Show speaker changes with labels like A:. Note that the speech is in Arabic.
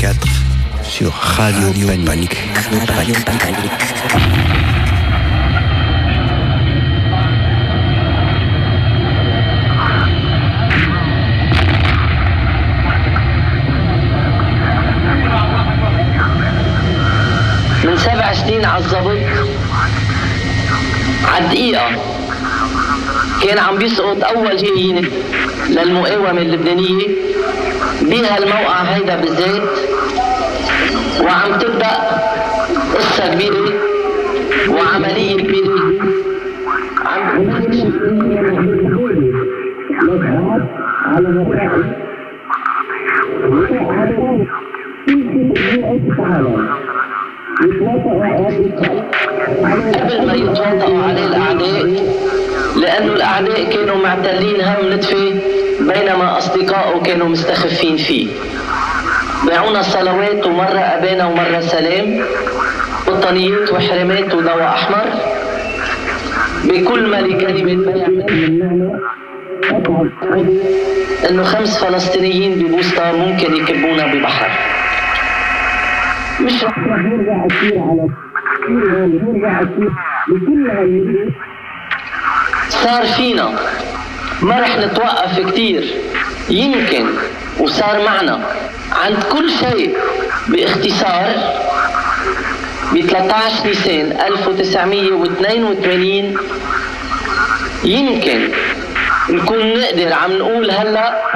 A: 4 sur Radio Panique.
B: من 7 سنين عالضبط عالدقيقة كان عم بيسقط أول جايين للمقاومة اللبنانية بهالموقع هيدا بالذات، وعم تبدأ قصة كبيرة وعملية كبيرة قبل ما يتواطئوا عليه الأعداء، لأنه الأعداء كانوا معتلين هم نتفة بينما أصدقائه كانوا مستخفين فيه. باعونا الصلوات ومرة أبانا ومرة سلام، بطانيات وحرامات ودواء أحمر، بكل ما لكلمة إنه 5 فلسطينيين ببوسطة ممكن يكبونا ببحر. مش رح نرجع كثير على صار فينا، ما رح نتوقف كتير يمكن، وصار معنا عند كل شيء. باختصار ب 13 نيسان 1982 يمكن نكون نقدر عم نقول هلأ